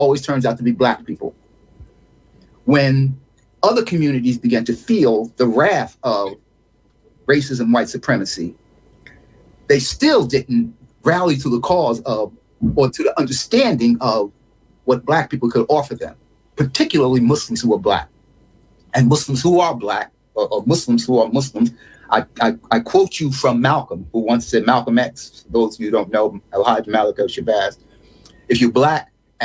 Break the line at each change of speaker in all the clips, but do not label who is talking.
always turns out to be black people. When other communities began to feel the wrath of racism, white supremacy, they still didn't rally to the cause of, or to the understanding of what black people could offer them, particularly Muslims who are black. And Muslims who are black, or Muslims who are Muslims. I quote you from Malcolm, who once said, Malcolm X, for those of you who don't know, Alhaji Malik Shabazz, if you're black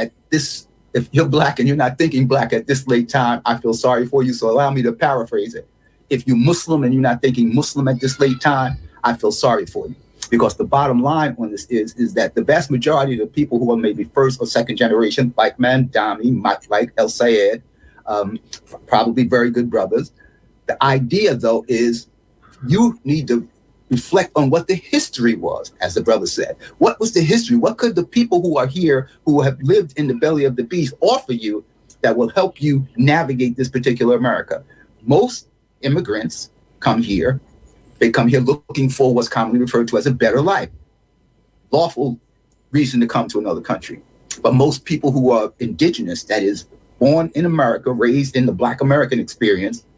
and you're not thinking black at this late time, I feel sorry for you. So allow me to paraphrase it. If you're Muslim and you're not thinking Muslim at this late time, I feel sorry for you. Because the bottom line on this is that the vast majority of the people who are maybe first or second generation, like Mandami, like El Sayed, probably very good brothers. The idea, though, is you need to reflect on what the history was, as the brother said. What was the history? What could the people who are here, who have lived in the belly of the beast, offer you that will help you navigate this particular America? Most immigrants come here. They come here looking for what's commonly referred to as a better life. Lawful reason to come to another country. But most people who are indigenous, that is, born in America, raised in the Black American experience,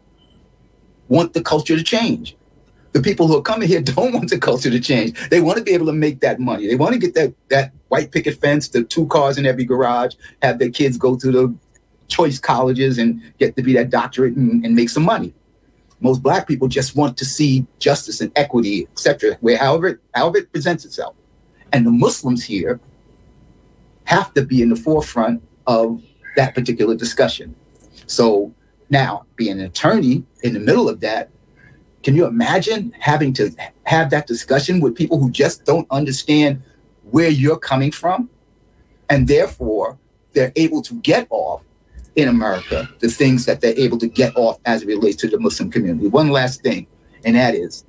want the culture to change. The people who are coming here don't want the culture to change. They want to be able to make that money. They want to get that white picket fence, the 2 cars in every garage, have their kids go to the choice colleges and get to be that doctorate and make some money. Most black people just want to see justice and equity, etc., however it presents itself. And the Muslims here have to be in the forefront of that particular discussion. So now, being an attorney in the middle of that, can you imagine having to have that discussion with people who just don't understand where you're coming from? And therefore, they're able to get off in America the things that they're able to get off as it relates to the Muslim community. One last thing, and that is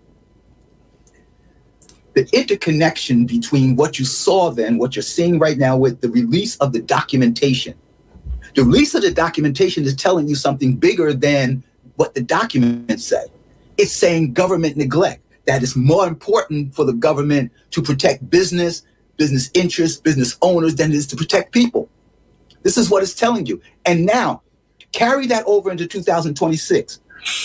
the interconnection between what you saw then, what you're seeing right now with the release of the documentation. The release of the documentation is telling you something bigger than what the documents say. It's saying government neglect, that it's more important for the government to protect business interests, business owners than it is to protect people. This is what it's telling you. And now, carry that over into 2026,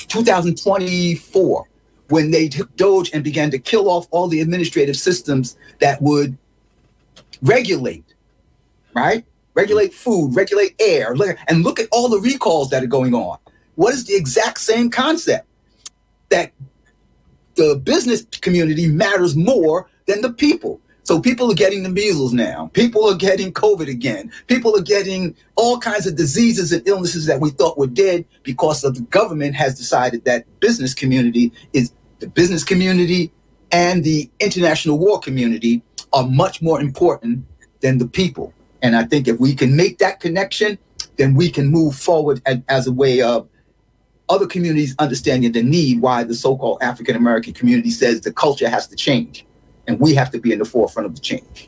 2024, when they took Doge and began to kill off all the administrative systems that would regulate, right? Regulate food, regulate air, and look at all the recalls that are going on. What is the exact same concept? That the business community matters more than the people. So people are getting the measles now. People are getting COVID again. People are getting all kinds of diseases and illnesses that we thought were dead because of the government has decided that business community is the business community and the international war community are much more important than the people. And I think if we can make that connection, then we can move forward as a way of other communities understanding the need why the so-called African-American community says the culture has to change. And we have to be in the forefront of the change.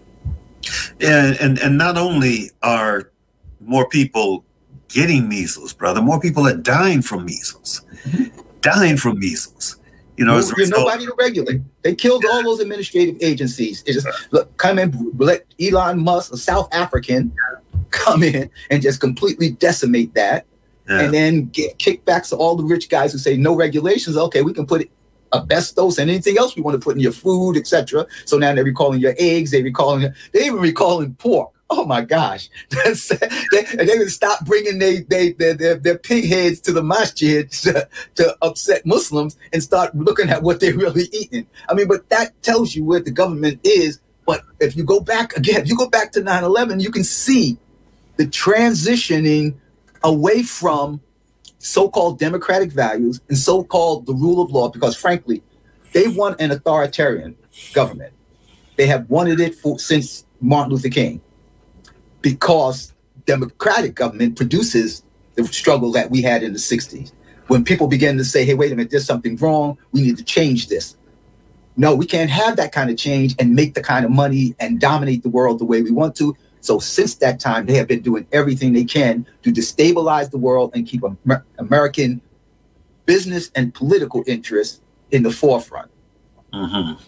And not only are more people getting measles, brother, more people are dying from measles. Dying from measles. You know,
there's nobody to regulate. They killed all those administrative agencies. It just come in, let Elon Musk, a South African, come in and just completely decimate that. Yeah. And then get kickbacks to all the rich guys who say no regulations. Okay, we can put asbestos and anything else we want to put in your food, etc. So now they're recalling your eggs. They even recalling pork. Oh my gosh! They would stop bringing their pig heads to the masjid to upset Muslims and start looking at what they're really eating. I mean, but that tells you where the government is. But if you go back again, if you go back to 9/11, you can see the transitioning away from so-called democratic values and so-called the rule of law, because frankly, they want an authoritarian government. They have wanted it since Martin Luther King, because democratic government produces the struggle that we had in the 60s. When people began to say, hey, wait a minute, there's something wrong. We need to change this. No, we can't have that kind of change and make the kind of money and dominate the world the way we want to. So since that time, they have been doing everything they can to destabilize the world and keep American business and political interests in the forefront.
Mm-hmm.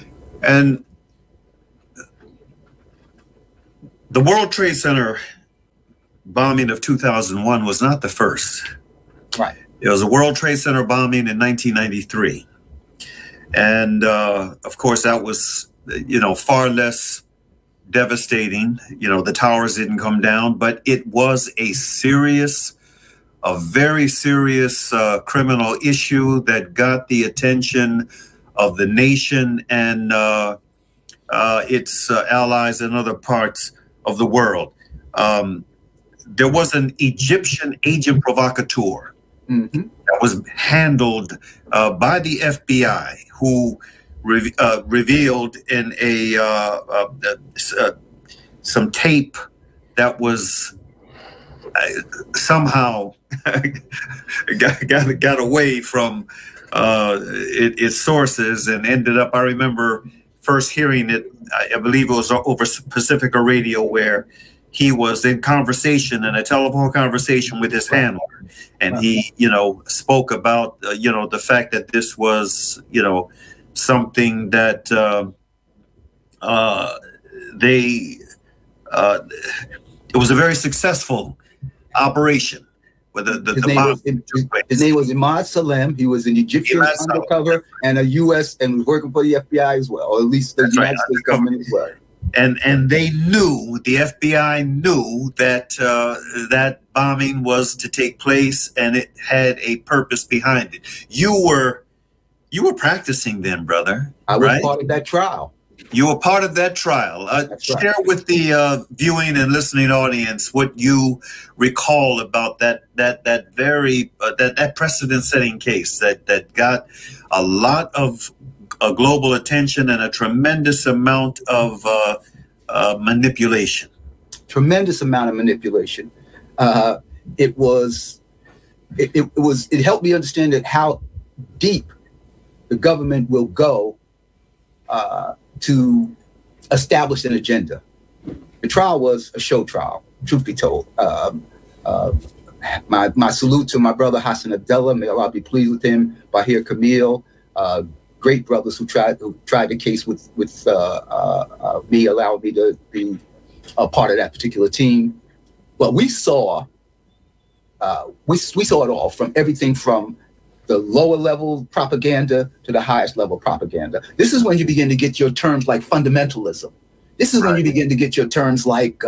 And the World Trade Center bombing of 2001 was not the first.
Right.
It was a World Trade Center bombing in 1993. And of course, that was, far less devastating. The towers didn't come down, but it was a very serious criminal issue that got the attention of the nation and its allies in other parts of the world. There was an Egyptian agent provocateur that was handled by the FBI, who revealed in some tape that was somehow got away from its sources and ended up. I remember first hearing it. I believe it was over Pacifica Radio, where he was in conversation, in a telephone conversation with his handler, and he, spoke about, the fact that this was, something that it was a very successful operation. With
his name was Imad Salem. He was an Egyptian undercover and a U.S. and was working for the FBI as well, or at least the United States government as well.
And they knew, the FBI knew that that bombing was to take place, and it had a purpose behind it. You were practicing then, brother.
I was part of that trial.
You were part of that trial. Share with the viewing and listening audience what you recall about that very precedent-setting case that got a lot of global attention and a tremendous amount of manipulation.
Tremendous amount of manipulation. It helped me understand that how deep the government will go to establish an agenda. The trial was a show trial, truth be told. My salute to my brother Hassan Abdullah. May Allah be pleased with him. Bahir Kamil, great brothers who tried the case with me, allowing me to be a part of that particular team. But we saw it all, from everything from the lower level propaganda to the highest level propaganda. This is when you begin to get your terms like fundamentalism. This is when you begin to get your terms like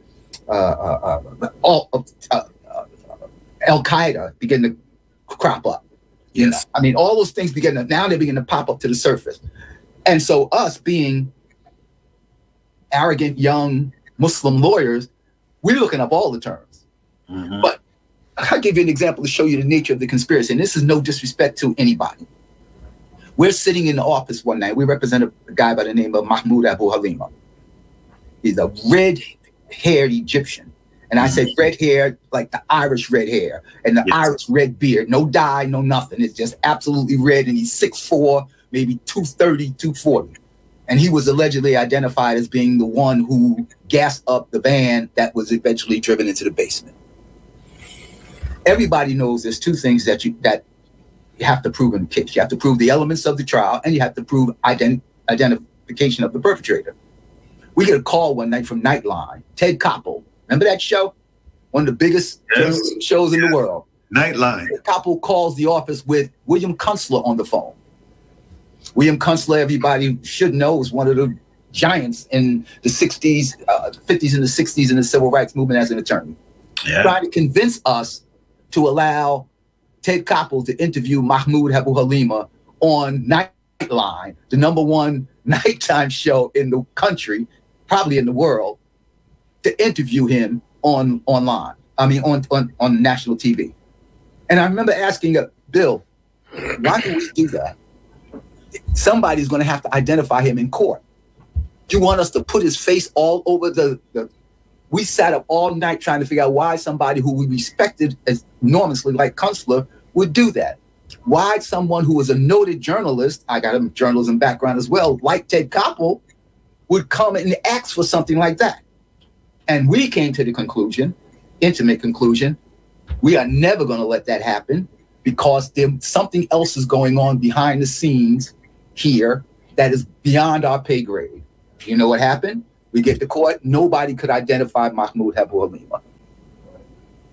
Al-Qaeda begin to crop up.
Yes.
I mean, all those things begin to pop up to the surface. And so us being arrogant young Muslim lawyers, we're looking up all the terms. Mm-hmm. But I'll give you an example to show you the nature of the conspiracy. And this is no disrespect to anybody. We're sitting in the office one night. We represent a guy by the name of Mahmoud Abu Halima. He's a red-haired Egyptian. And I say red hair, like the Irish red hair and the Irish red beard. No dye, no nothing. It's just absolutely red. And he's 6'4", maybe 230, 240. And he was allegedly identified as being the one who gassed up the van that was eventually driven into the basement. Everybody knows there's two things that you have to prove in the case. You have to prove the elements of the trial, and you have to prove identification of the perpetrator. We get a call one night from Nightline. Ted Koppel, remember that show? One of the biggest shows in the world.
Nightline.
Ted Koppel calls the office with William Kunstler on the phone. William Kunstler, everybody should know, was one of the giants in the 60s, 50s and the 60s in the civil rights movement as an attorney. Yeah. Trying to convince us to allow Ted Koppel to interview Mahmoud Abu Halima on Nightline, the #1 nighttime show in the country, probably in the world, to interview him on national TV. And I remember asking Bill, why do we do that? Somebody's going to have to identify him in court. You want us to put his face all over the we sat up all night trying to figure out why somebody who we respected as enormously, like Kunstler, would do that. Why someone who was a noted journalist, I got a journalism background as well, like Ted Koppel, would come and ask for something like that. And we came to the conclusion, intimate conclusion, we are never going to let that happen, because something else is going on behind the scenes here that is beyond our pay grade. You know what happened? We get to court. Nobody could identify Mahmoud Abu Halima.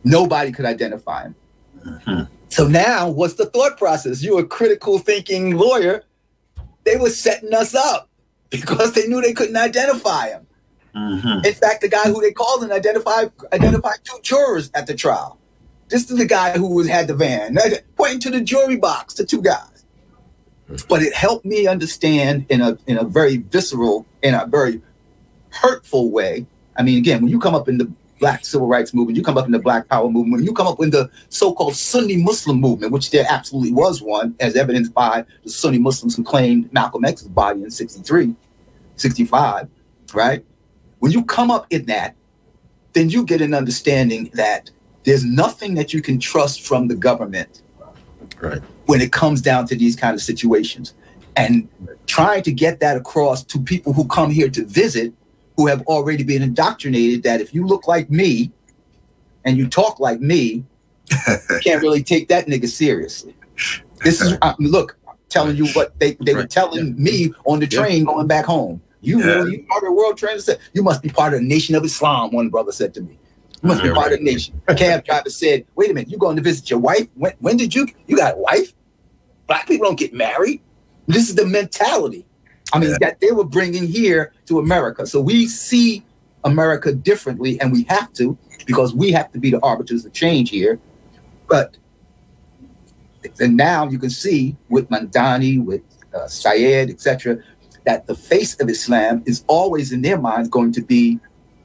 Nobody could identify him.
Mm-hmm.
So now, what's the thought process? You're a critical thinking lawyer. They were setting us up because they knew they couldn't identify him.
Mm-hmm.
In fact, the guy who they called and identified 2 jurors at the trial. This is the guy who had the van, pointing to the jury box, the 2 guys. But it helped me understand in a very visceral, in a very hurtful way. I mean, again, when you come up in the Black civil rights movement, you come up in the Black Power movement, you come up in the so-called Sunni Muslim movement, which there absolutely was one, as evidenced by the Sunni Muslims who claimed Malcolm X's body in 63, 65, right? When you come up in that, then you get an understanding that there's nothing that you can trust from the government,
right,
when it comes down to these kind of situations. And trying to get that across to people who come here to visit, who have already been indoctrinated that if you look like me and you talk like me, you can't really take that nigga seriously. This is, look, telling you what they were telling me on the train going back home. You really part of the World Trade Center? You must be part of the Nation of Islam, one brother said to me. You must be part of the nation. A cab driver said, wait a minute, you going to visit your wife? When did you got a wife? Black people don't get married. This is the mentality. I mean, that they were bringing here to America. So we see America differently, and we have to, because we have to be the arbiters of change here. But and now you can see with Mandani, with Syed, etc., that the face of Islam is always in their minds going to be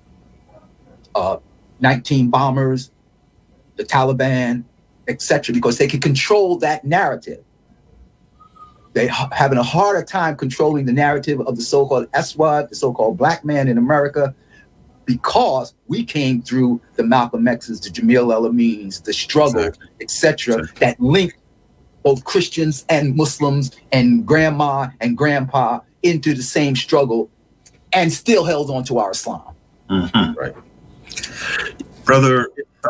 19 bombers, the Taliban, etc., because they can control that narrative. They're having a harder time controlling the narrative of the so-called Aswad, the so-called black man in America, because we came through the Malcolm X's, the Jamil El-Amins, the struggle, etc., that linked both Christians and Muslims and grandma and grandpa into the same struggle and still held on to our Islam.
Mm-hmm.
Right.
Brother,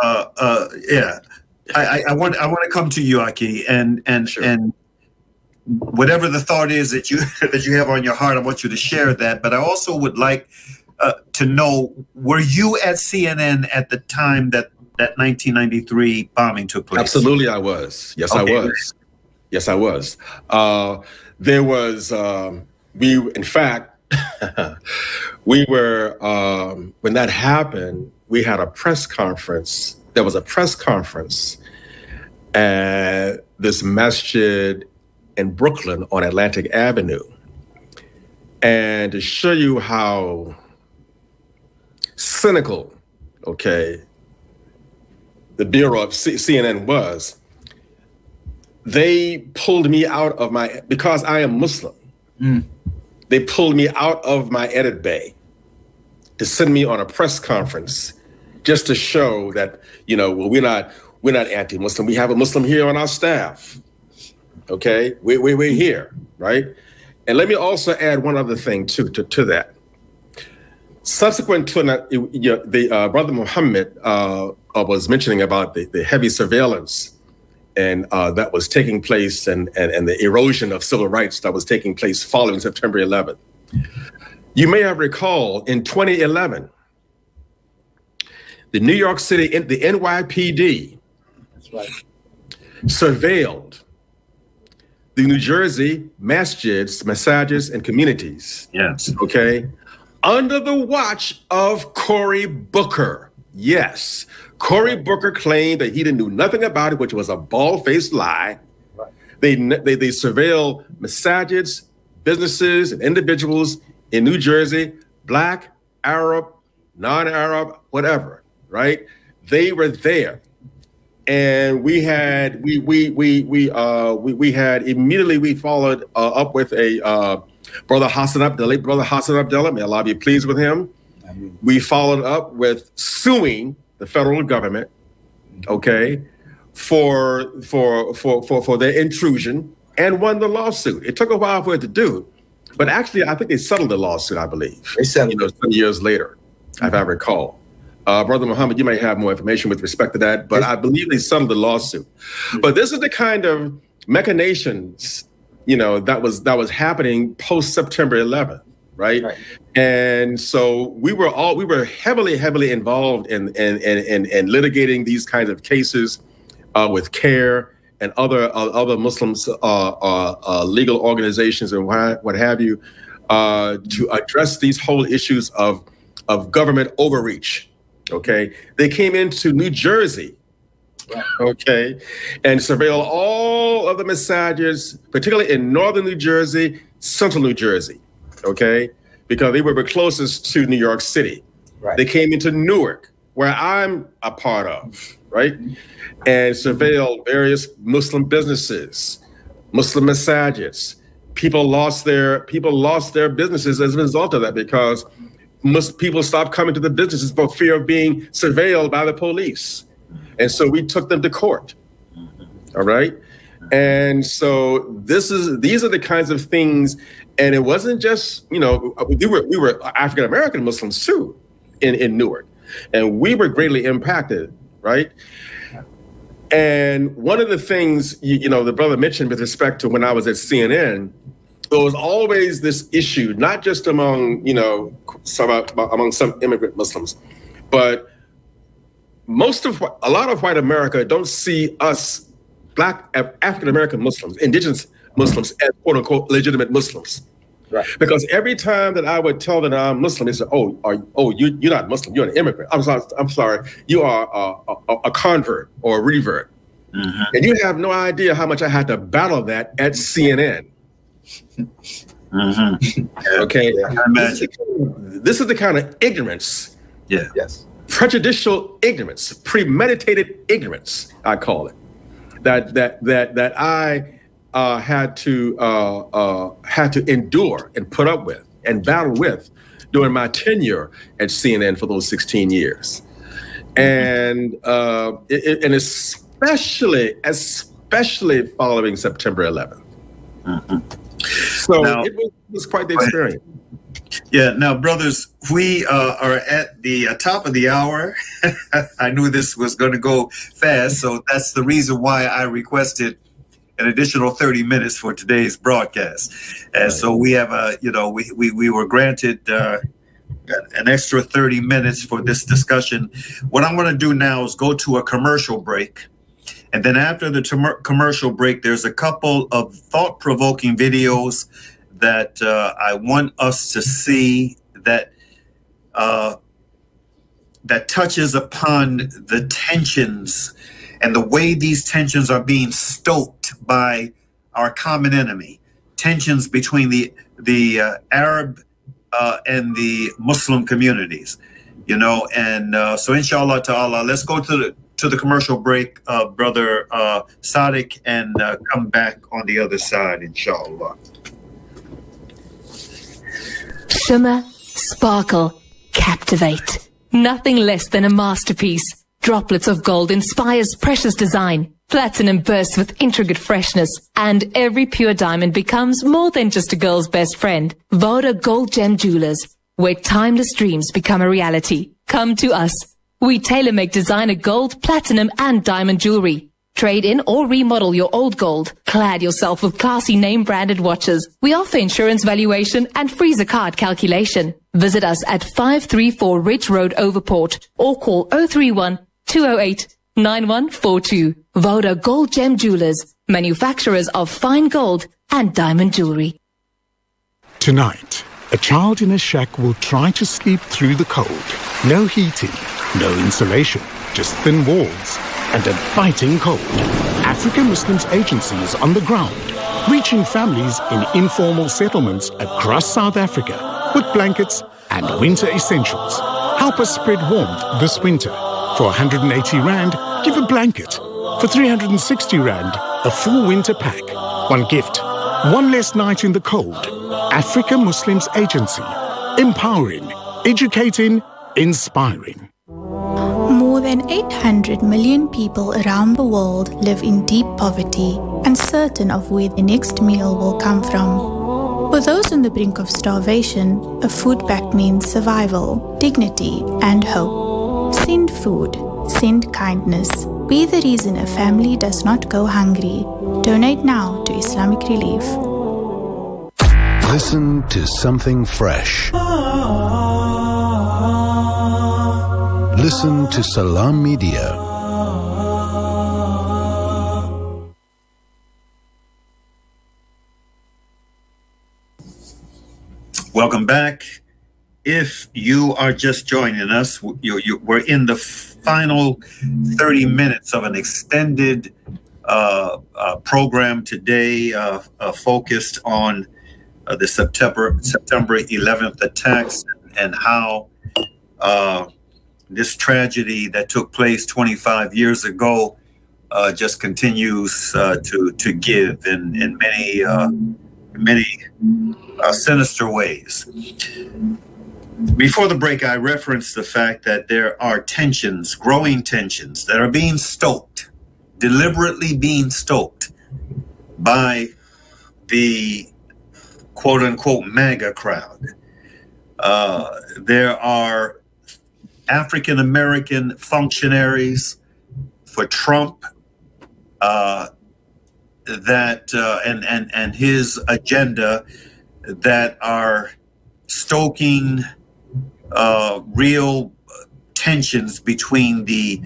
I want to come to you, Aki, and whatever the thought is that you have on your heart, I want you to share that. But I also would like to know, were you at CNN at the time that 1993 bombing took place?
Absolutely, I was. Yes, okay. I was. Yes, I was. There was, in fact, we were, when that happened, we had a press conference. There was a press conference at this masjid in Brooklyn on Atlantic Avenue. And to show you how cynical, okay, the Bureau of CNN was, they pulled me out of because I am Muslim, they pulled me out of my edit bay to send me on a press conference just to show that, well, we're not anti-Muslim. We have a Muslim here on our staff. Okay, we're here, right? And let me also add one other thing too to that. Subsequent to the Brother Muhammad was mentioning about the heavy surveillance and that was taking place and the erosion of civil rights that was taking place following September 11th. You may have recalled in 2011, the New York City, the NYPD, that's right, surveilled the New Jersey massages, and communities.
Yes.
Okay. Under the watch of Cory Booker. Yes. Cory Booker claimed that he didn't do nothing about it, which was a bald-faced lie. Right. They surveilled massages, businesses, and individuals in New Jersey, Black, Arab, non-Arab, whatever, right? They were there. And we had immediately followed up with a Brother Hassan Abdullah, may Allah be pleased with him. We followed up with suing the federal government, okay, for their intrusion, and won the lawsuit. It took a while for it to do, but actually I think they settled the lawsuit, I believe.
They settled
some years later, if I recall. Brother Muhammad, you may have more information with respect to that, but I believe they settled the lawsuit. But this is the kind of machinations, that was happening post September 11th, right? And so we were heavily involved in litigating these kinds of cases with CARE and other Muslims legal organizations and what have you, to address these whole issues of government overreach. Okay, they came into New Jersey, okay, and surveilled all of the masajids, particularly in northern New Jersey, central New Jersey, okay, because they were closest to New York City.
Right.
They came into Newark, where I'm a part of, right, and surveilled various Muslim businesses, Muslim masajids. People lost their businesses as a result of that, because people stopped coming to the businesses for fear of being surveilled by the police. And so we took them to court. All right. And so these are the kinds of things. And it wasn't just, we were African-American Muslims too in Newark. And we were greatly impacted, right? And one of the things, the brother mentioned with respect to when I was at CNN, there was always this issue, not just among some immigrant Muslims, but a lot of white America don't see us Black African-American Muslims, indigenous Muslims, as quote unquote legitimate Muslims. Right. Because every time that I would tell them that I'm Muslim, they said, you're not Muslim, you're an immigrant. I'm sorry, you are a convert or a revert. Mm-hmm. And you have no idea how much I had to battle that at CNN. Mm-hmm. Okay, this is the kind of ignorance, prejudicial ignorance, premeditated ignorance, I call it, that I had to endure and put up with and battle with during my tenure at CNN for those 16 years, and especially following September 11th. Mm-hmm. So now, it was quite the experience.
Yeah. Now, brothers, we are at the top of the hour. I knew this was going to go fast, so that's the reason why I requested an additional 30 minutes for today's broadcast. And so we have we were granted an extra 30 minutes for this discussion. What I'm going to do now is go to a commercial break. And then after the commercial break, there's a couple of thought-provoking videos that I want us to see that touches upon the tensions and the way these tensions are being stoked by our common enemy, tensions between the Arab and the Muslim communities, and so inshallah ta'ala, let's go to the commercial break, Brother Sadiq, and come back on the other side, inshallah.
Shimmer, sparkle, captivate. Nothing less than a masterpiece. Droplets of gold inspires precious design. Platinum bursts with intricate freshness. And every pure diamond becomes more than just a girl's best friend. Voda Gold Gem Jewelers, where timeless dreams become a reality. Come to us. We tailor-make designer gold, platinum, and diamond jewelry. Trade in or remodel your old gold. Clad yourself with classy name-branded watches. We offer insurance valuation and free zakat calculation. Visit us at 534 Ridge Road, Overport, or call 031-208-9142. Voda Gold Gem Jewelers, manufacturers of fine gold and diamond jewelry.
Tonight, a child in a shack will try to sleep through the cold. No heating, no insulation, just thin walls and a biting cold. African Muslims Agency is on the ground, reaching families in informal settlements across South Africa with blankets and winter essentials. Help us spread warmth this winter. For 180 Rand, give a blanket. For 360 Rand, a full winter pack. One gift, one less night in the cold. Africa Muslims Agency. Empowering, educating, inspiring.
More than 800 million people around the world live in deep poverty, uncertain of where the next meal will come from. For those on the brink of starvation, a food pack means survival, dignity, and hope. Send food. Send kindness. Be the reason a family does not go hungry. Donate now to Islamic Relief.
Listen to something fresh. Listen to Salam Media.
Welcome back. If you are just joining us, we're in the final 30 minutes of an extended program today focused on the September 11th attacks and how this tragedy that took place 25 years ago just continues to give in many sinister ways. Before the break, I referenced the fact that there are tensions, growing tensions, that are being stoked, deliberately being stoked by the quote-unquote MAGA crowd. There are African-American functionaries for Trump and his agenda that are stoking real tensions between the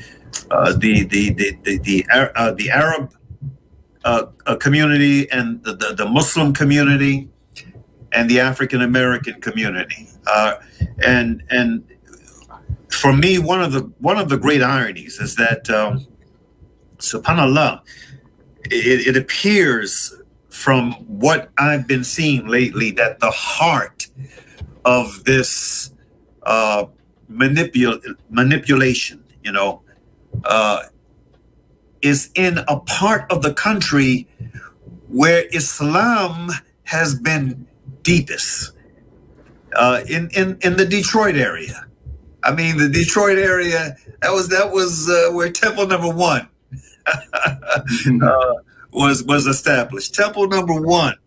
Arab community and the Muslim community and the African American community. And for me, one of the great ironies is that, subhanallah, it appears from what I've been seeing lately that the heart of this manipulation, is in a part of the country where Islam has been deepest, in the Detroit area. I mean, the Detroit area, that was where Temple Number 1 was established. Temple Number 1,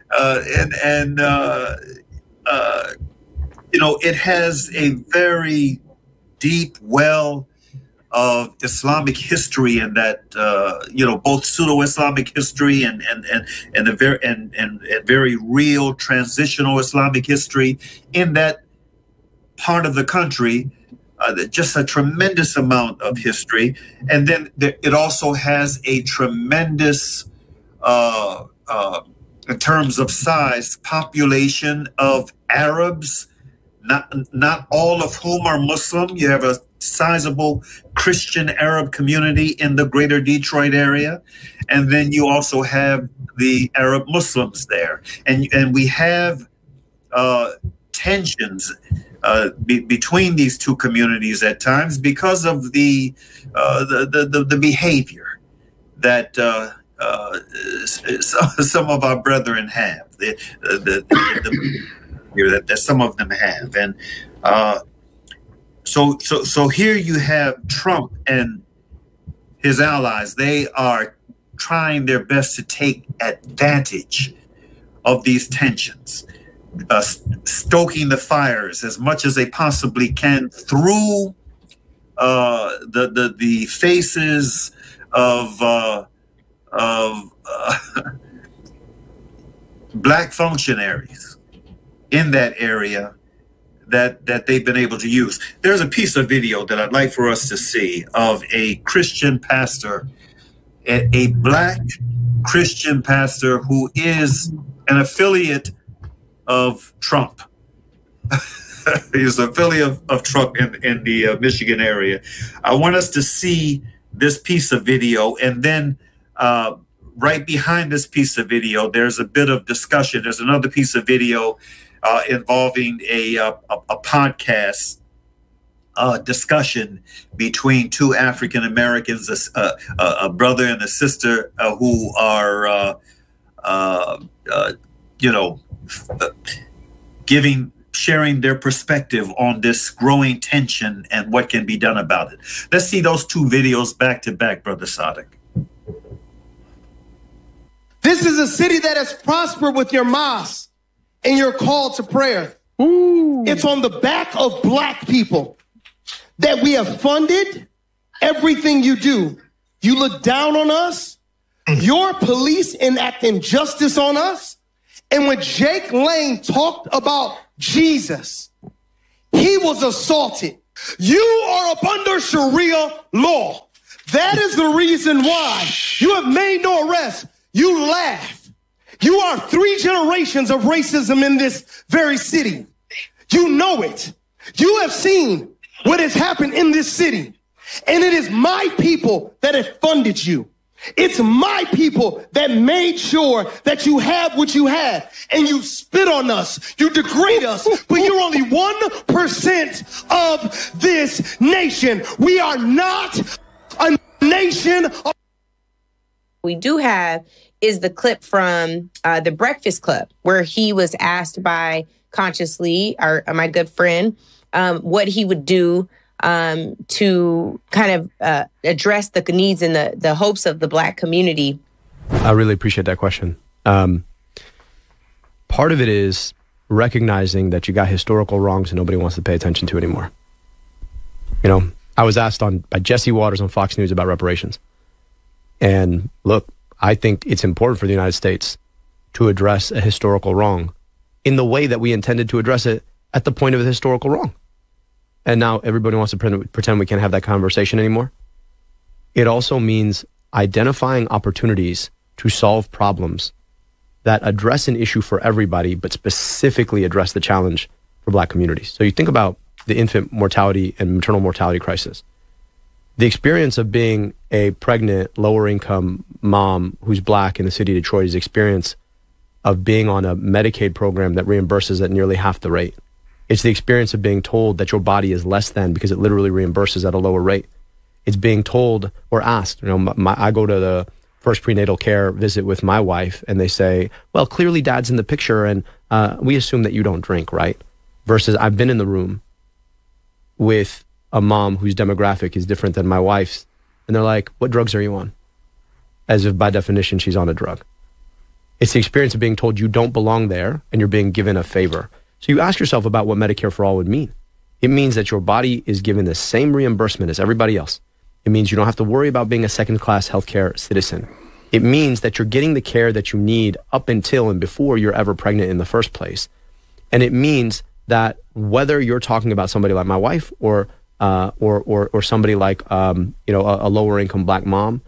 it has a very deep well of Islamic history, and that both pseudo-Islamic history and very real transitional Islamic history in that part of the country. Just a tremendous amount of history, and then it also has a tremendous, in terms of size, population of Arabs. Not all of whom are Muslim. You have a sizable Christian Arab community in the greater Detroit area. And then you also have the Arab Muslims there. And we have tensions between these two communities at times because of the behavior that some of our brethren have, that some of them have. And so here you have Trump and his allies. They are trying their best to take advantage of these tensions, stoking the fires as much as they possibly can through the faces of black functionaries in that area that they've been able to use. There's a piece of video that I'd like for us to see of a Christian pastor, a black Christian pastor who is an affiliate of Trump. He's an affiliate of Trump in the Michigan area. I want us to see this piece of video, and then right behind this piece of video, there's a bit of discussion. There's another piece of video involving a podcast discussion between two African Americans, a brother and a sister who are, sharing their perspective on this growing tension and what can be done about it. Let's see those two videos back to back, Brother Sadiq.
This is a city that has prospered with your mosque and your call to prayer. Ooh. It's on the back of black people that we have funded everything you do. You look down on us, your police enact injustice on us, And when Jake Lane talked about Jesus, he was assaulted. You are up under Sharia law. That is the reason why you have made no arrest. You laugh. You are 3 generations of racism in this very city. You know it. You have seen what has happened in this city. And it is my people that have funded you. It's my people that made sure that you have what you had. And you spit on us. You degrade us. But you're only 1% of this nation. We are not a nation.
We do have is the clip from The Breakfast Club, where he was asked by Conscious Lee, my good friend, what he would do to kind of address the needs and the hopes of the Black community.
I really appreciate that question. Part of it is recognizing that you got historical wrongs and nobody wants to pay attention to anymore. You know, I was asked by Jesse Waters on Fox News about reparations. And look, I think it's important for the United States to address a historical wrong in the way that we intended to address it at the point of a historical wrong. And now everybody wants to pretend we can't have that conversation anymore. It also means identifying opportunities to solve problems that address an issue for everybody, but specifically address the challenge for Black communities. So you think about the infant mortality and maternal mortality crisis. The experience of being a pregnant, lower income mom who's Black in the city of Detroit is the experience of being on a Medicaid program that reimburses at nearly half the rate. It's the experience of being told that your body is less than because it literally reimburses at a lower rate. It's being told or asked, you know, I go to the first prenatal care visit with my wife and they say, well, clearly dad's in the picture and we assume that you don't drink, right? Versus I've been in the room with a mom whose demographic is different than my wife's and they're like, what drugs are you on? As if by definition she's on a drug. It's the experience of being told you don't belong there and you're being given a favor. So you ask yourself about what Medicare for All would mean. It means that your body is given the same reimbursement as everybody else. It means you don't have to worry about being a second-class healthcare citizen. It means that you're getting the care that you need up until and before you're ever pregnant in the first place. And it means that whether you're talking about somebody like my wife or somebody like you know, a lower-income Black mom,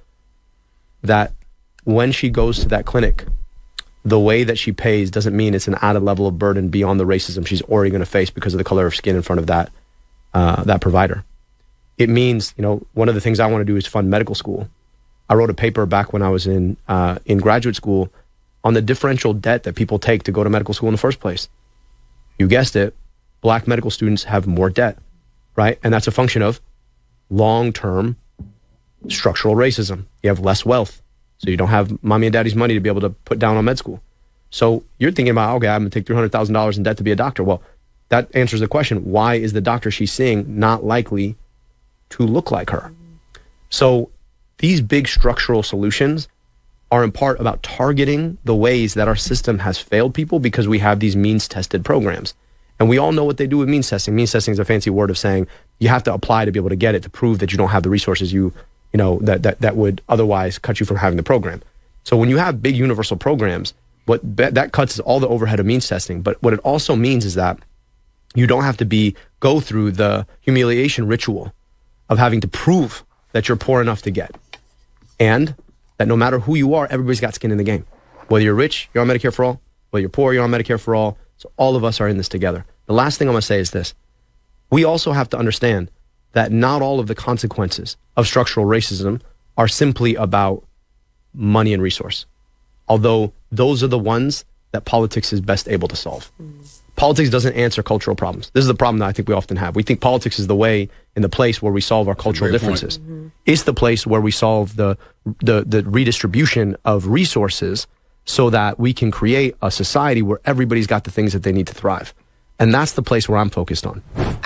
that when she goes to that clinic, the way that she pays doesn't mean it's an added level of burden beyond the racism she's already going to face because of the color of skin in front of that provider. It means, you know, one of the things I want to do is fund medical school. I wrote a paper back when I was in graduate school on the differential debt that people take to go to medical school in the first place. You guessed it, Black medical students have more debt, right? And that's a function of long-term structural racism. You have less wealth. So you don't have mommy and daddy's money to be able to put down on med school. So you're thinking about, okay, I'm going to take $300,000 in debt to be a doctor. Well, that answers the question, why is the doctor she's seeing not likely to look like her? So these big structural solutions are in part about targeting the ways that our system has failed people because we have these means-tested programs. And we all know what they do with means testing. Means testing is a fancy word of saying you have to apply to be able to get it, to prove that you don't have the resources you know, that would otherwise cut you from having the program. So when you have big universal programs, what that cuts is all the overhead of means testing. But what it also means is that you don't have to go through the humiliation ritual of having to prove that you're poor enough to get. And that no matter who you are, everybody's got skin in the game. Whether you're rich, you're on Medicare for All. Whether you're poor, you're on Medicare for All. So all of us are in this together. The last thing I'm going to say is this. We also have to understand that not all of the consequences of structural racism are simply about money and resource. Although those are the ones that politics is best able to solve. Politics doesn't answer cultural problems. This is the problem that I think we often have. We think politics is the way and the place where we solve our cultural differences. It's the place where we solve the redistribution of resources so that we can create a society where everybody's got the things that they need to thrive. And that's the place where I'm focused on.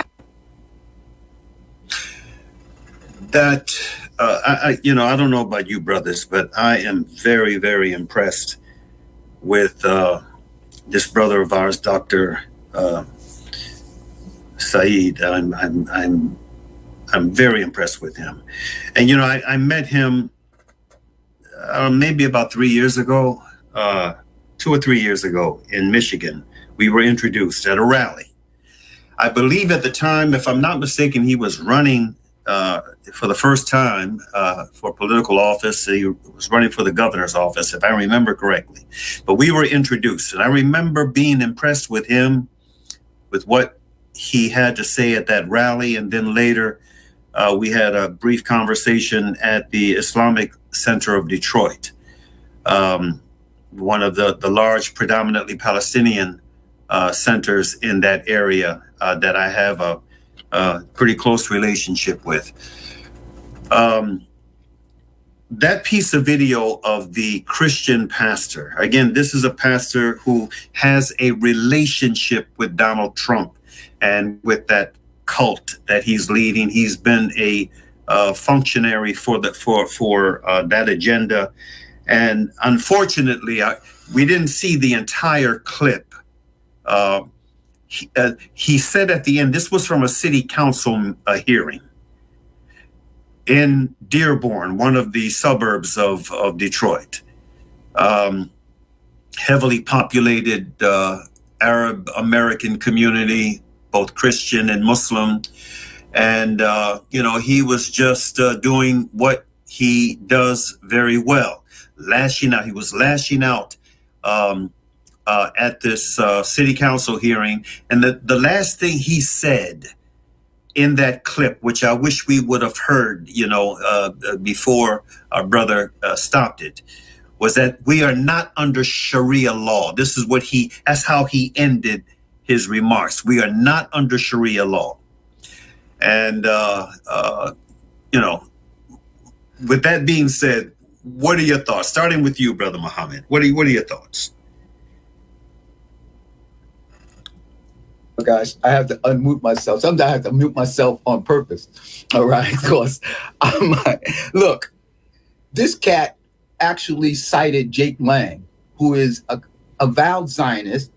That, I don't know about you brothers, but I am very, very impressed with this brother of ours, Dr. Saeed. I'm very impressed with him. And, you know, I met him maybe about 3 years ago, 2 or 3 years ago in Michigan. We were introduced at a rally. I believe at the time, if I'm not mistaken, he was running for the first time for political office. He was running for the governor's office, if I remember correctly. But we were introduced, and I remember being impressed with him, with what he had to say at that rally. And then later, we had a brief conversation at the Islamic Center of Detroit, one of the large, predominantly Palestinian centers in that area that I have a pretty close relationship with. That piece of video of the Christian pastor, again, this is a pastor who has a relationship with Donald Trump and with that cult that he's leading. He's been a functionary for that agenda. And unfortunately, we didn't see the entire clip. He said at the end, this was from a city council hearing in Dearborn, one of the suburbs of Detroit, heavily populated Arab American community, both Christian and Muslim. And, he was just doing what he does very well, lashing out. He was lashing out at this city council hearing. And the last thing he said in that clip, which I wish we would have heard, before our brother stopped it, was that we are not under Sharia law. That's how he ended his remarks. We are not under Sharia law. And, with that being said, what are your thoughts? Starting with you, Brother Muhammad. What are your thoughts?
Oh, gosh, I have to unmute myself. Sometimes I have to mute myself on purpose. All right, because I'm like, look, this cat actually cited Jake Lang, who is a avowed Zionist,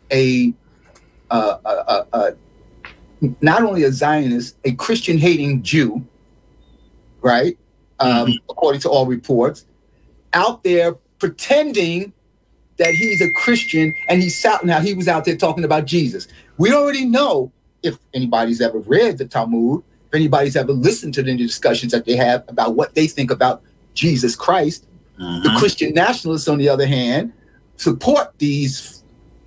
not only a Zionist, a Christian-hating Jew, right? According to all reports, out there pretending that he's a Christian, and he was out there talking about Jesus. We already know, if anybody's ever read the Talmud, if anybody's ever listened to the discussions that they have about what they think about Jesus Christ, the Christian nationalists, on the other hand, support these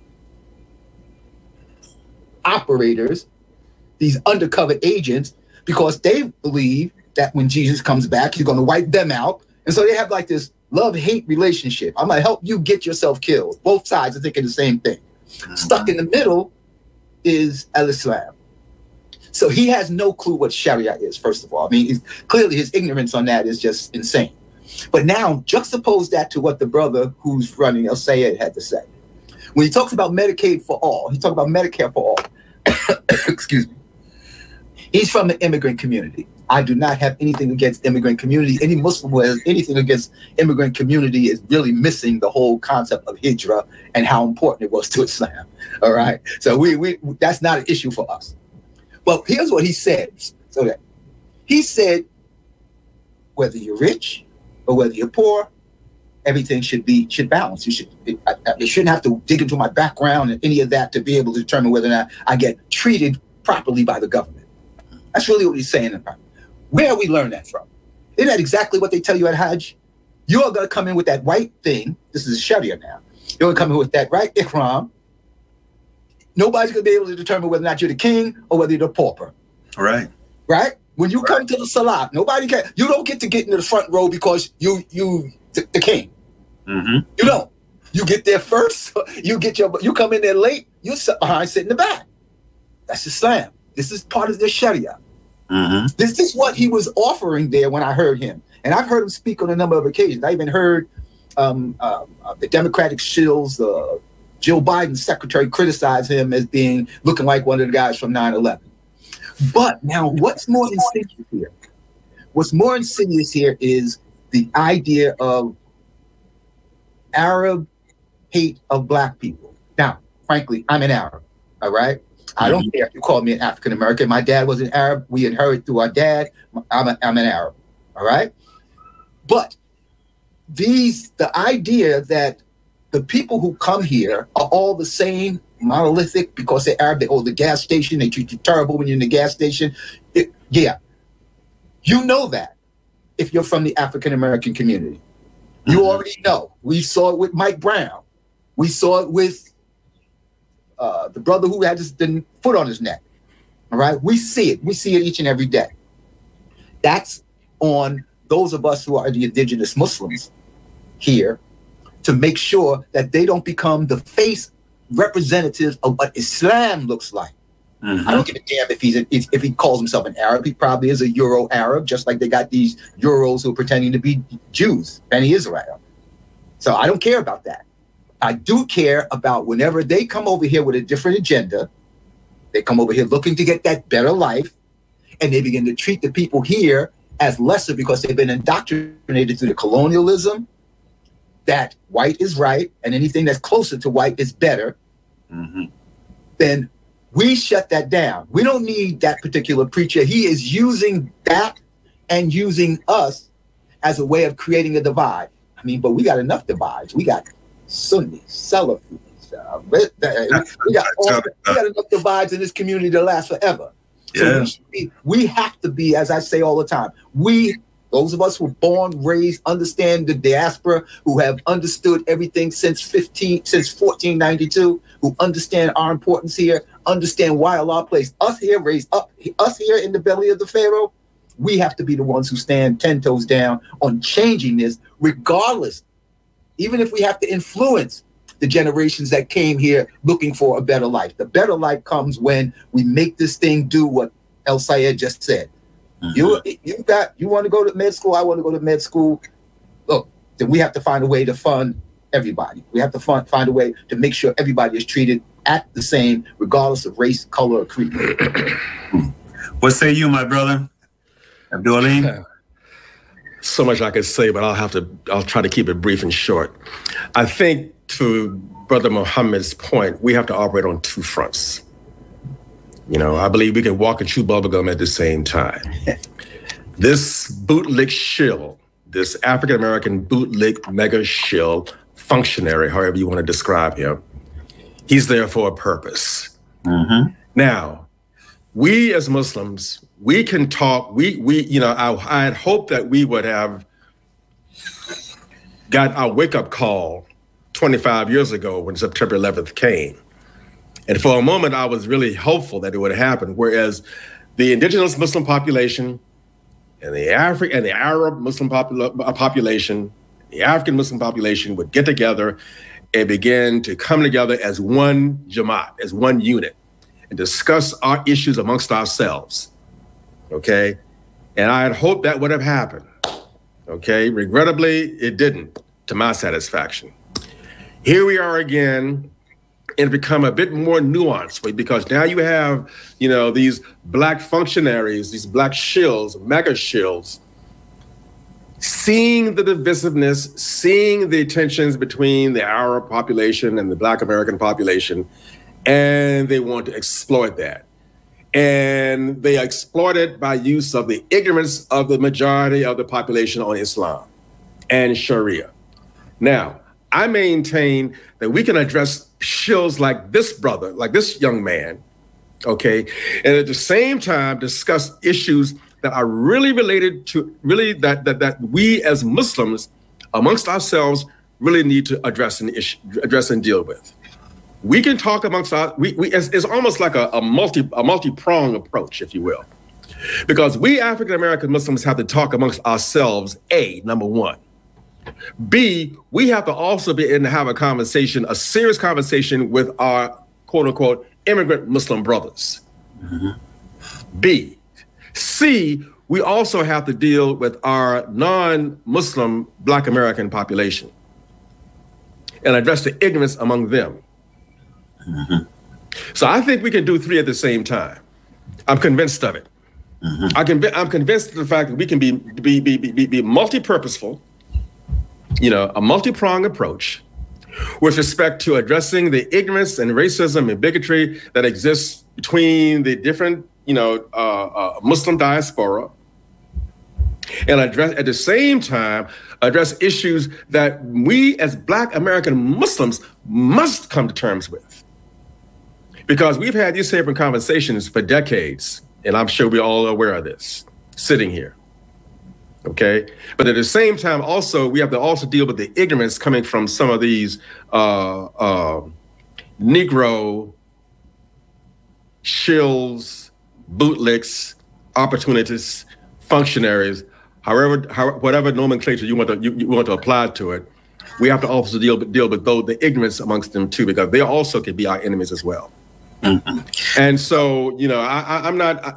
operators, these undercover agents, because they believe that when Jesus comes back, he's going to wipe them out. And so they have like this love-hate relationship. I'm going to help you get yourself killed. Both sides are thinking the same thing. Stuck in the middle is Al-Islam. So he has no clue what Sharia is, first of all. I mean, clearly his ignorance on that is just insane. But now juxtapose that to what the brother who's running El-Sayed had to say. When he talks about Medicaid for all, he talks about Medicare for all. Excuse me. He's from the immigrant community. I do not have anything against immigrant community. Any Muslim who has anything against immigrant community is really missing the whole concept of hijrah and how important it was to Islam. All right. So we that's not an issue for us. Well, here's what he said. So that he said, whether you're rich or whether you're poor, everything should balance. It shouldn't have to dig into my background and any of that to be able to determine whether or not I get treated properly by the government. That's really what he's saying. Where we learn that from? Isn't that exactly what they tell you at Hajj? You're going to come in with that white thing. This is Sharia now. You're going to come in with that right ihram. Nobody's going to be able to determine whether or not you're the king or whether you're the pauper.
Right.
Right? When you come to the salat, nobody can. You don't get to get into the front row because you the king. You don't. You get there first. You come in there late. You sit behind, sit in the back. That's Islam. This is part of the Sharia. This is what he was offering there when I heard him. And I've heard him speak on a number of occasions. I even heard the Democratic shills, Joe Biden's secretary, criticize him as looking like one of the guys from 9/11. But now what's more insidious here? What's more insidious here is the idea of Arab hate of black people. Now, frankly, I'm an Arab, all right? I don't care if you call me an African American. My dad was an Arab. We inherited through our dad. I'm an Arab. All right. But the idea that the people who come here are all the same, monolithic, because they're Arab. They hold the gas station. They treat you terrible when you're in the gas station. Yeah. You know that if you're from the African American community. You already know. We saw it with Mike Brown. We saw it with the brother who had the foot on his neck. All right? We see it. We see it each and every day. That's on those of us who are the indigenous Muslims here to make sure that they don't become the face representatives of what Islam looks like. I don't give a damn if he calls himself an Arab. He probably is a Euro Arab, just like they got these Euros who are pretending to be Jews, Beni Israel. So I don't care about that. I do care about whenever they come over here with a different agenda, they come over here looking to get that better life, and they begin to treat the people here as lesser because they've been indoctrinated through the colonialism, that white is right, and anything that's closer to white is better, then we shut that down. We don't need that particular preacher. He is using that and using us as a way of creating a divide. I mean, but we got enough divides. We got Sunnis, Salafis. We got enough divides in this community to last forever. So we have to be, as I say all the time, those of us who were born, raised, understand the diaspora, who have understood everything since 1492, who understand our importance here, understand why Allah placed us here, raised up us here in the belly of the Pharaoh. We have to be the ones who stand 10 toes down on changing this, regardless, even if we have to influence the generations that came here looking for a better life. The better life comes when we make this thing do what El Sayed just said. You want to go to med school, I want to go to med school. Look, then we have to find a way to fund everybody. We have to find a way to make sure everybody is treated at the same, regardless of race, color, or creed.
What say you, my brother? Abdul-Alim?
So much I could say, but I'll try to keep it brief and short. I think to Brother Muhammad's point, we have to operate on two fronts. You know, I believe we can walk and chew bubblegum at the same time. This bootlick shill, this African-American bootlick mega shill functionary, however you want to describe him, he's there for a purpose. Now, we as Muslims, we can talk, I had hoped that we would have got our wake-up call 25 years ago when September 11th came. And for a moment, I was really hopeful that it would happen, whereas the indigenous Muslim population and the Arab Muslim population, the African Muslim population would get together and begin to come together as one Jamaat, as one unit, and discuss our issues amongst ourselves, okay? And I had hoped that would have happened, okay? Regrettably, it didn't, to my satisfaction. Here we are again, and become a bit more nuanced, because now you have, these black functionaries, these black shills, mega shills, seeing the divisiveness, seeing the tensions between the Arab population and the Black American population, and they want to exploit that. And they exploit it by use of the ignorance of the majority of the population on Islam and Sharia. Now, I maintain that we can address shills like this brother, like this young man, okay, and at the same time discuss issues that are really related to that we as Muslims amongst ourselves really need to address and deal with. We can talk amongst it's almost like a multi-pronged approach, if you will, because we African American Muslims have to talk amongst ourselves. Number one. B, we have to also be able to have a serious conversation with our quote unquote immigrant Muslim brothers. B. C, we also have to deal with our non-Muslim Black American population and address the ignorance among them. So I think we can do three at the same time. I'm convinced of it. I'm convinced of the fact that we can be multi-purposeful, a multi-pronged approach with respect to addressing the ignorance and racism and bigotry that exists between the different, Muslim diaspora and at the same time address issues that we as Black American Muslims must come to terms with. Because we've had these same conversations for decades, and I'm sure we're all aware of this, sitting here. Okay? But at the same time, also, we have to also deal with the ignorance coming from some of these Negro shills, bootlicks, opportunists, functionaries, whatever nomenclature you want to apply to it. We have to also deal with the ignorance amongst them too, because they also can be our enemies as well. Mm-hmm. And so, I'm not,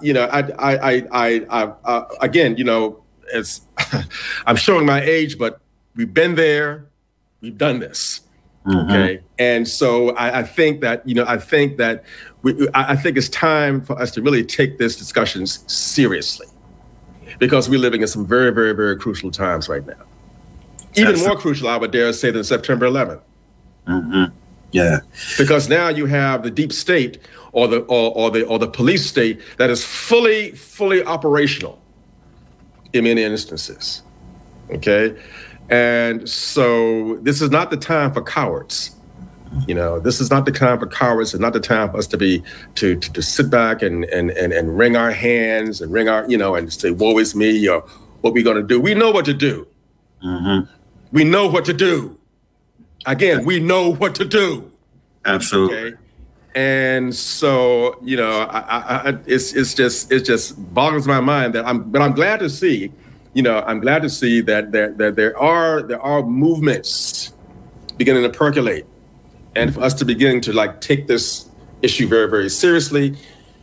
again, it's I'm showing my age, but we've been there, we've done this. Mm-hmm. Okay. And so I think that, I think it's time for us to really take this discussion seriously, because we're living in some very, very, very crucial times right now. Even more crucial, I would dare say, than September 11th.
Mm-hmm. Yeah.
Because now you have the deep state or the police state that is fully operational in many instances. Okay. And so this is not the time for cowards. This is not the time for cowards. It's not the time for us to sit back and wring our hands and wring our, and say, woe is me, or what we're going to do. We know what to do. Mm-hmm. We know what to do. Again, we know what to do.
Absolutely.
Okay? And so, it just boggles my mind that I'm glad to see, that there are movements beginning to percolate, and for us to begin to take this issue very, very seriously,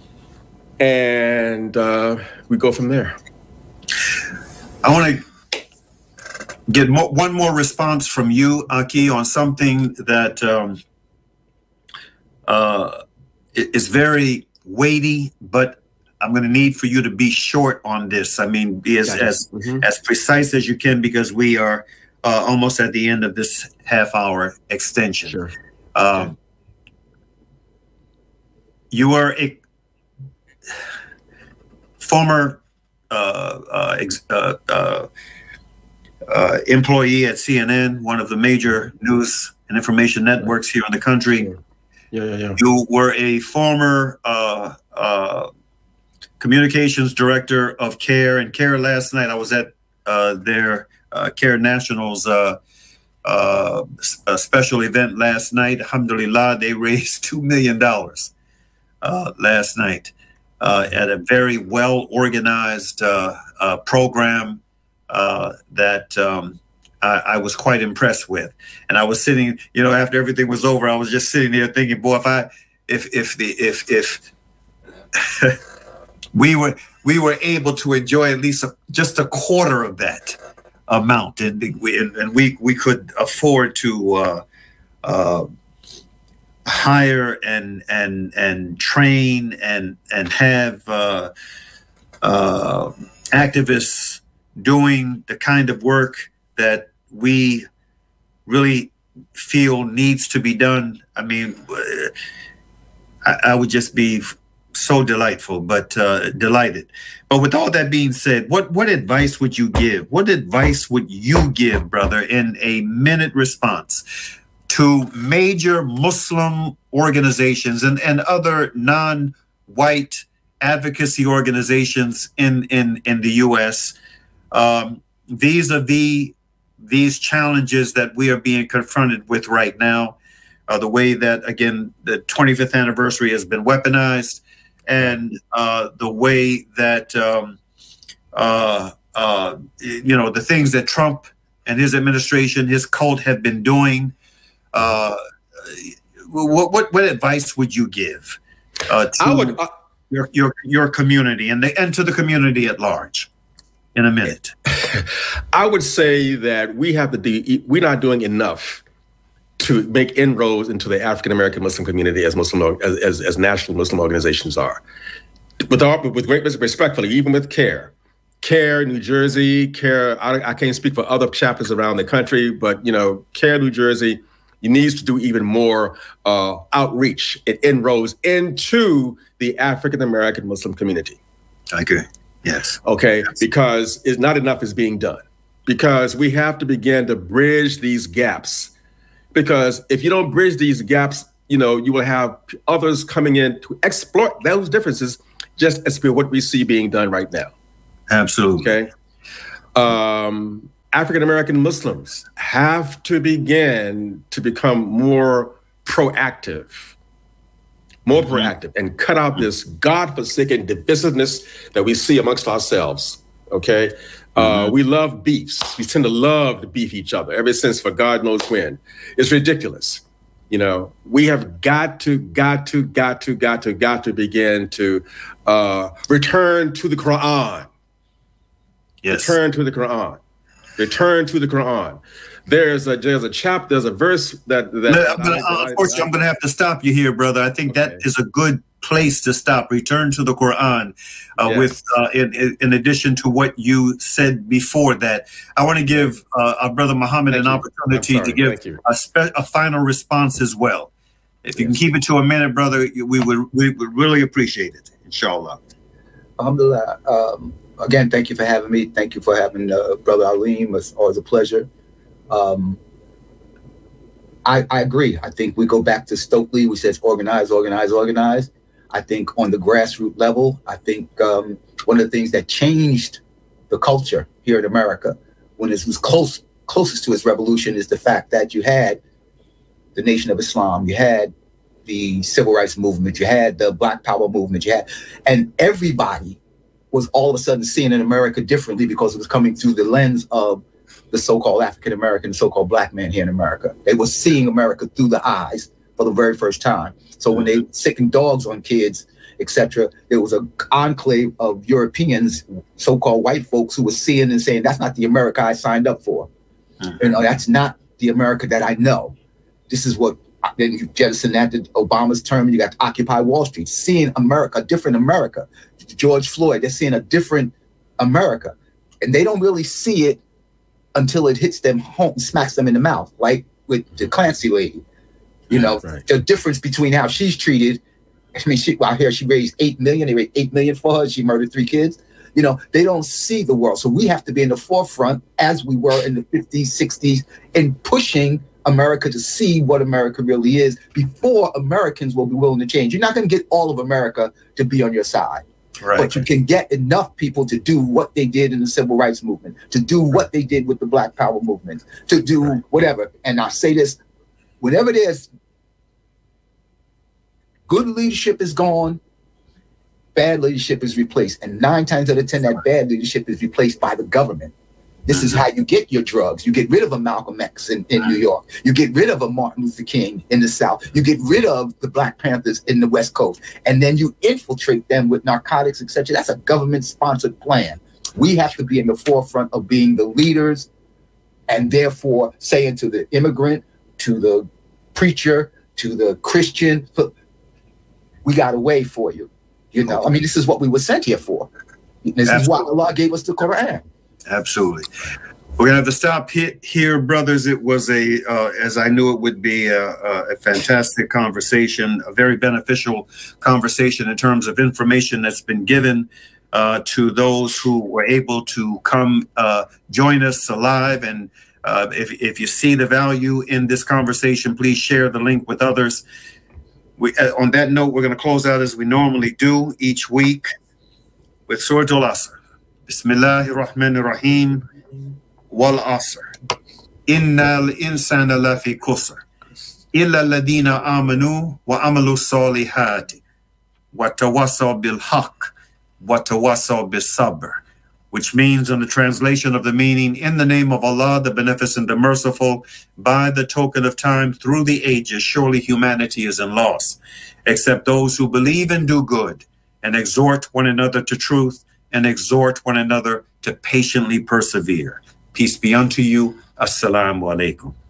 and we go from there.
I want to get one more response from you, Aki, on something that is very weighty, but I'm going to need for you to be short on this. I mean, be as precise as you can, because we are almost at the end of this half-hour extension.
Sure.
You are a former employee at CNN, one of the major news and information networks here in the country.
Yeah.
You were a former communications director of CARE. And CARE, last night I was at their CARE Nationals a special event last night. Alhamdulillah, they raised $2 million last night at a very well organized program that I was quite impressed with. And I was sitting, after everything was over, I was just sitting there thinking, boy, if we were able to enjoy at least just a quarter of that amount, and we could afford to hire and train and have activists doing the kind of work that we really feel needs to be done. I mean, I would just be so delighted. But with all that being said, what advice would you give? What advice would you give, brother, in a minute response to major Muslim organizations and other non-white advocacy organizations in the U.S. Vis-a-vis these challenges that we are being confronted with right now, the way that, again, the 25th anniversary has been weaponized, and the way that, the things that Trump and his administration, his cult have been doing. What advice would you give to your community and to the community at large in a minute?
I would say that we're not doing enough to make inroads into the African American Muslim community as national Muslim organizations are. With great respectfully, even with CARE, New Jersey, CARE. I can't speak for other chapters around the country, but CARE New Jersey, it needs to do even more outreach and inroads into the African American Muslim community.
I agree. Yes.
Okay.
Yes.
Because it's not enough is being done, because we have to begin to bridge these gaps, because if you don't bridge these gaps, you will have others coming in to exploit those differences, just as what we see being done right now.
Absolutely.
Okay. African-American Muslims have to begin to become more proactive, and cut out this godforsaken divisiveness that we see amongst ourselves. Okay. We love beefs. We tend to love to beef each other ever since for God knows when. It's ridiculous. We have got to begin to return to the Quran.
Yes.
Return to the Quran. There's a verse that
unfortunately, I'm going to have to stop you here, brother. I think that is a good place to stop. Return to the Quran. With in addition to what you said before that, I want to give our brother Muhammad an opportunity to give a final response as well. If you can keep it to a minute, brother, we would really appreciate it. Inshallah.
Alhamdulillah. Again, thank you for having me. Thank you for having Brother Aleem. It's always a pleasure. I agree. I think we go back to Stokely. We said organize. I think on the grassroots level, I think one of the things that changed the culture here in America when it was closest to its revolution is the fact that you had the Nation of Islam, you had the Civil Rights Movement, you had the Black Power movement, and everybody was all of a sudden seeing in America differently because it was coming through the lens of the so-called African-American, so-called black man here in America. They were seeing America through the eyes for the very first time. So when they sickened dogs on kids, etc., there was an enclave of Europeans, so-called white folks, who were seeing and saying, that's not the America I signed up for. That's not the America that I know. This is what, then you jettison that to Obama's term, you got Occupy Wall Street, seeing America, a different America. George Floyd, they're seeing a different America. And they don't really see it until it hits them home and smacks them in the mouth, like with the Clancy lady. The difference between how she's treated. I mean, out here she raised $8 million. They raised $8 million for her. She murdered 3 kids. They don't see the world. So we have to be in the forefront, as we were in the 50s, 60s, in pushing America to see what America really is before Americans will be willing to change. You're not going to get all of America to be on your side. Right. But you can get enough people to do what they did in the Civil Rights Movement, to do what they did with the Black Power movement, to do whatever. And I say this, whenever there's good leadership is gone, bad leadership is replaced. And 9 times out of 10, that bad leadership is replaced by the government. This is how you get your drugs. You get rid of a Malcolm X in New York. You get rid of a Martin Luther King in the South. You get rid of the Black Panthers in the West Coast. And then you infiltrate them with narcotics, etc. That's a government-sponsored plan. We have to be in the forefront of being the leaders, and therefore saying to the immigrant, to the preacher, to the Christian, we got a way for you. I mean, this is what we were sent here for. This is why Allah gave us the Quran.
Absolutely. We're going to have to stop here, brothers. It was as I knew it would be, a fantastic conversation, a very beneficial conversation in terms of information that's been given to those who were able to come join us live. And if you see the value in this conversation, please share the link with others. On that note, we're going to close out as we normally do each week with Surah Al-Asr. Bismillahir Rahmanir Rahim. Wal Asr. Innal insana lafi khusr. Illa alladhina amanu wa amalu salihati. Wa tawassaw bil haqq. Wa tawassaw bis sabr. Which means, in the translation of the meaning, in the name of Allah, the Beneficent, the Merciful, by the token of time through the ages, surely humanity is in loss, except those who believe and do good, and exhort one another to truth, and exhort one another to patiently persevere. Peace be unto you. Assalamu alaikum.